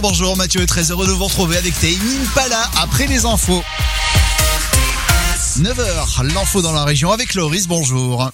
Bonjour Mathieu, très heureux de vous retrouver avec Tame Impala après les infos. 9h, l'info dans la région avec Loris, bonjour.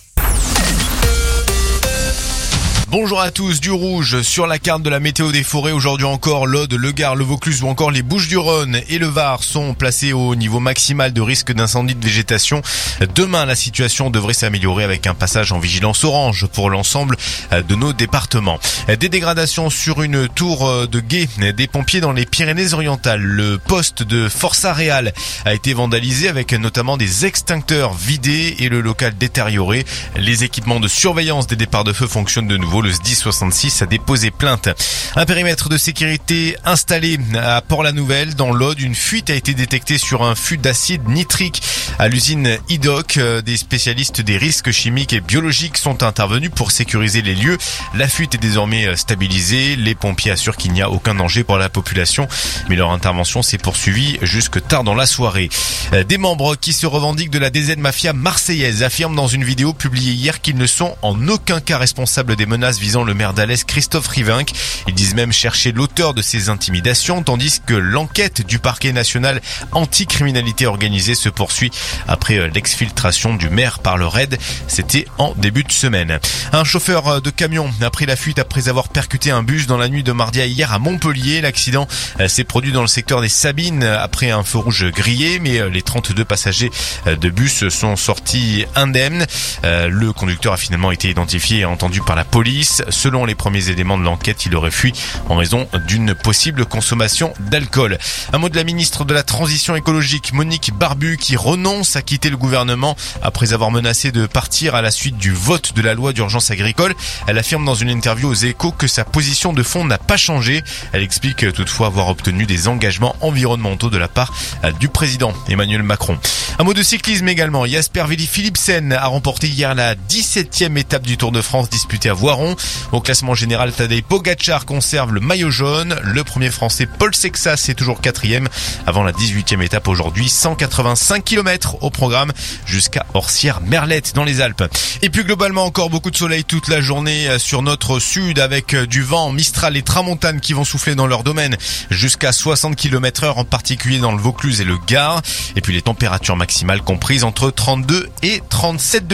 Bonjour à tous, du rouge sur la carte de la météo des forêts. Aujourd'hui encore, l'Aude, le Gard, le Vaucluse ou encore les Bouches-du-Rhône et le Var sont placés au niveau maximal de risque d'incendie de végétation. Demain, la situation devrait s'améliorer avec un passage en vigilance orange pour l'ensemble de nos départements. Des dégradations sur une tour de guet des pompiers dans les Pyrénées-Orientales. Le poste de Força Real a été vandalisé avec notamment des extincteurs vidés et le local détérioré. Les équipements de surveillance des départs de feu fonctionnent de nouveau. Le SDIS 66 a déposé plainte. Un périmètre de sécurité installé à Port-la-Nouvelle dans l'Aude. Une fuite a été détectée sur un fût d'acide nitrique à l'usine Idoc. Des spécialistes des risques chimiques et biologiques sont intervenus pour sécuriser les lieux. La fuite est désormais stabilisée. Les pompiers assurent qu'il n'y a aucun danger pour la population, mais leur intervention s'est poursuivie jusque tard dans la soirée. Des membres qui se revendiquent de la DZ Mafia marseillaise affirment dans une vidéo publiée hier qu'ils ne sont en aucun cas responsables des menaces visant le maire d'Alès, Christophe Rivinc. Ils disent même chercher l'auteur de ces intimidations, tandis que l'enquête du parquet national anti-criminalité organisée se poursuit après l'exfiltration du maire par le RAID. C'était en début de semaine. Un chauffeur de camion a pris la fuite après avoir percuté un bus dans la nuit de mardi à hier à Montpellier. L'accident s'est produit dans le secteur des Sabines après un feu rouge grillé, mais les 32 passagers de bus sont sortis indemnes. Le conducteur a finalement été identifié et entendu par la police. Selon les premiers éléments de l'enquête, il aurait fui en raison d'une possible consommation d'alcool. Un mot de la ministre de la Transition écologique, Monique Barbu, qui renonce à quitter le gouvernement après avoir menacé de partir à la suite du vote de la loi d'urgence agricole. Elle affirme dans une interview aux Échos que sa position de fond n'a pas changé. Elle explique toutefois avoir obtenu des engagements environnementaux de la part du président Emmanuel Macron. Un mot de cyclisme également. Jasper Philipsen a remporté hier la 17e étape du Tour de France disputée à Voiron. Au classement général, Tadej Pogačar conserve le maillot jaune. Le premier français Paul Sexas est toujours 4e avant la 18e étape aujourd'hui. 185 km au programme jusqu'à Orsières-Merlette dans les Alpes. Et puis globalement encore beaucoup de soleil toute la journée sur notre sud avec du vent Mistral et Tramontane qui vont souffler dans leur domaine jusqu'à 60 km/h en particulier dans le Vaucluse et le Gard. Et puis les températures maximales comprises entre 32 et 37 degrés.